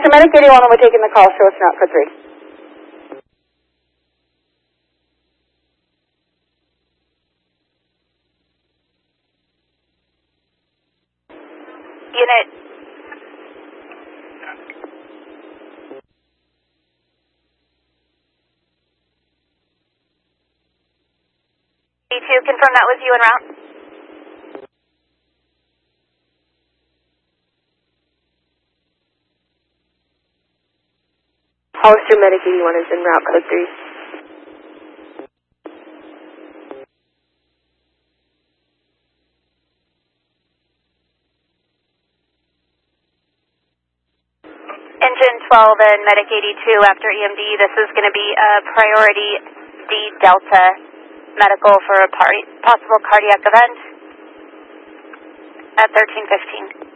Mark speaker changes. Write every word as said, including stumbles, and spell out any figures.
Speaker 1: Officer Medic eighty-one will be taking the call. Show us route code three.
Speaker 2: Unit. D two, confirm that was you en route.
Speaker 3: Officer Medic eighty-one is en route code three.
Speaker 2: Engine twelve and Medic eighty-two after E M D. This is going to be a priority D Delta medical for a par possible cardiac event at thirteen fifteen.